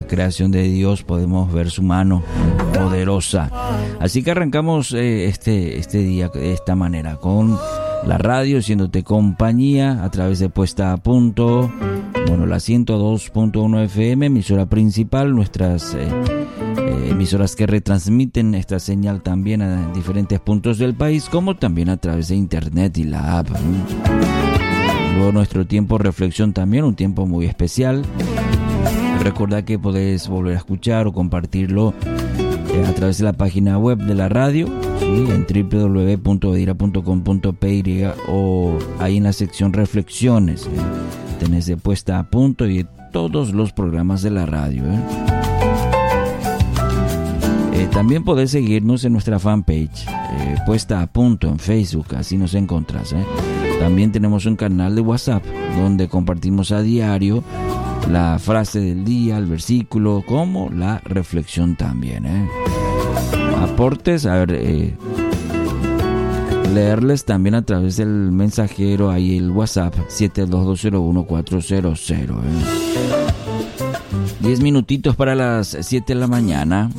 creación de Dios, podemos ver su mano poderosa. Así que arrancamos este día de esta manera, con la radio, haciéndote compañía a través de Puesta a Punto, la 102.1 FM, emisora principal, nuestras emisoras que retransmiten esta señal también a diferentes puntos del país, como también a través de internet y la app. Luego nuestro tiempo reflexión también, un tiempo muy especial. Recuerda que podés volver a escuchar o compartirlo a través de la página web de la radio, ¿sí? En www.odira.com.py o ahí en la sección reflexiones. Tenés de Puesta a Punto y todos los programas de la radio. También podés seguirnos en nuestra fanpage, Puesta a Punto en Facebook, así nos encontrás. También tenemos un canal de WhatsApp donde compartimos a diario la frase del día, el versículo, como la reflexión también. Aportes, leerles también a través del mensajero, ahí el WhatsApp 722011400. 10 minutitos para las 7 de la mañana.